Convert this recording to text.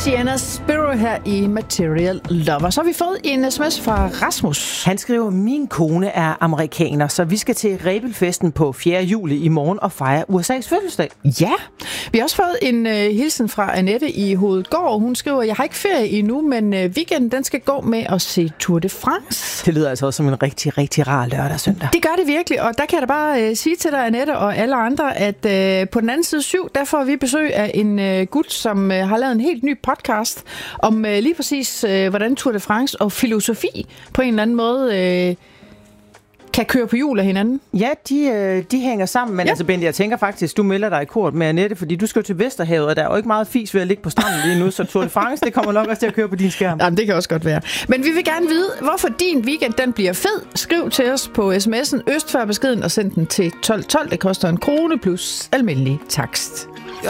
Sienna Spiro her i Material Lover. Så har vi fået en sms fra Rasmus. Han skriver, min kone er amerikaner, så vi skal til Rebelfesten på 4. juli i morgen og fejre USA's fødselsdag. Ja, vi har også fået en hilsen fra Annette i Hovedgård. Hun skriver, jeg har ikke ferie endnu, men weekenden den skal gå med at se Tour de France. Det lyder altså også som en rigtig, rigtig rar lørdag søndag. Det gør det virkelig, og der kan jeg da bare sige til dig, Annette, og alle andre, at på den anden side 7, der får vi besøg af en gut, som har lavet en helt ny podcast om lige præcis, hvordan Tour de France og filosofi på en eller anden måde kan køre på hjul af hinanden. Ja, de hænger sammen, men altså Bente, jeg tænker faktisk, du melder dig i kort med Annette, fordi du skal jo til Vesterhavet, og der er jo ikke meget fis ved at ligge på stranden lige nu, så Tour de France, det kommer nok også til at køre på din skærm. Jamen, det kan også godt være. Men vi vil gerne vide, hvorfor din weekend den bliver fed. Skriv til os på sms'en Øst før beskeden og send den til 1212. Det koster 1 krone plus almindelig takst.